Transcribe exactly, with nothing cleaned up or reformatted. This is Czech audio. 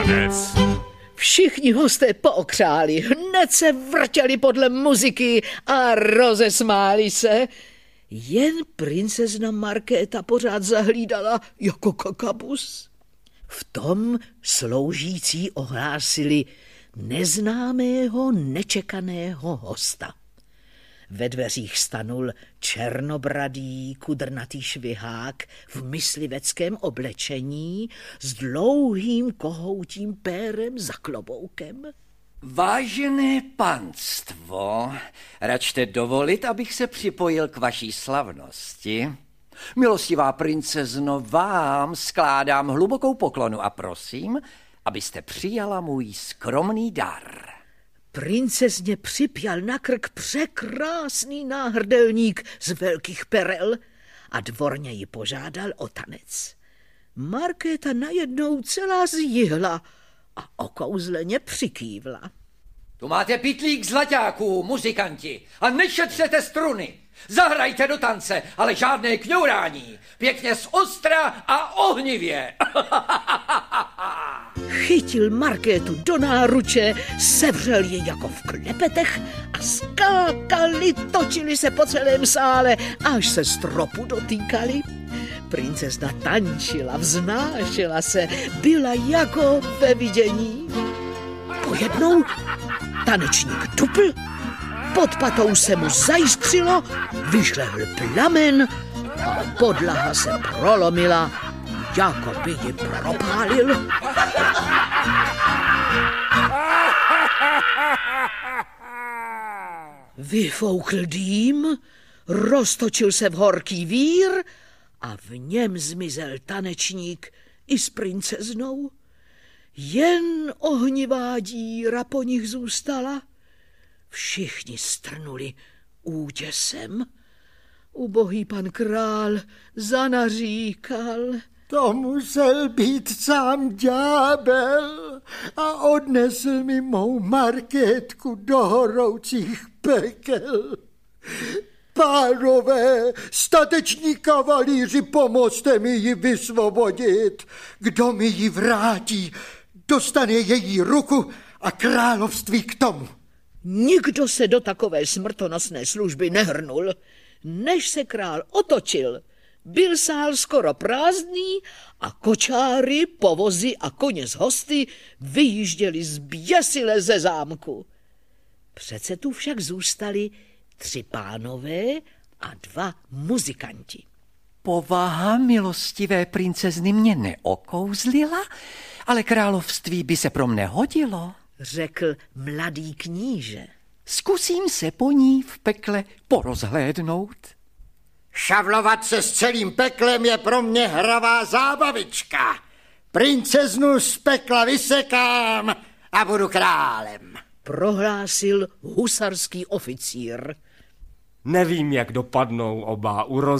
tanec. Všichni hosté pookřáli, hned se vrtěli podle muziky a rozesmáli se. Jen princezna Markéta pořád zahlídala jako kakabus. V tom sloužící ohlásili neznámého, nečekaného hosta. Ve dveřích stanul černobradý, kudrnatý švihák v mysliveckém oblečení s dlouhým kohoutím pérem za kloboukem. Vážené panstvo, račte dovolit, abych se připojil k vaší slavnosti. Milostivá princezno, vám skládám hlubokou poklonu a prosím, abyste přijala můj skromný dar. Princezně připjal na krk překrásný náhrdelník z velkých perel a dvorně ji požádal o tanec. Markéta najednou celá zjihla a okouzleně přikývla. Tu máte pytlík zlaťáků, muzikanti, a nešetřete struny. Zahrajte do tance, ale žádné kňourání. Pěkně z ostra a ohnivě. Chytil Markétu do náruče, sevřel ji jako v klepetech a skákali, točili se po celém sále, až se stropu dotýkali. Princezna tančila, vznášela se, byla jako ve vidění. Pojednou tanečník dupl, pod patou se mu zajiskřilo, vyšlehl plamen a podlaha se prolomila, jako by ji propálil. Vyfoukl dým, roztočil se v horký vír a v něm zmizel tanečník i s princeznou. Jen ohnivá díra po nich zůstala. Všichni strnuli úděsem. Ubohý pan král zanaříkal. To musel být sám ďábel a odnesl mi mou Markétku do horoucích pekel. Pánové, stateční kavalíři, pomozte mi ji vysvobodit. Kdo mi ji vrátí, dostane její ruku a království k tomu. Nikdo se do takové smrtonosné služby nehrnul. Než se král otočil, byl sál skoro prázdný a kočáry, povozy a koně z hosty vyjížděli zběsile ze zámku. Přece tu však zůstali tři pánové a dva muzikanti. Povaha milostivé princezny mě neokouzlila, ale království by se pro mne hodilo, řekl mladý kníže. Zkusím se po ní v pekle porozhlédnout. Šavlovat se s celým peklem je pro mě hravá zábavička. Princeznu z pekla vysekám a budu králem, prohlásil husarský oficír. Nevím, jak dopadnou oba urození.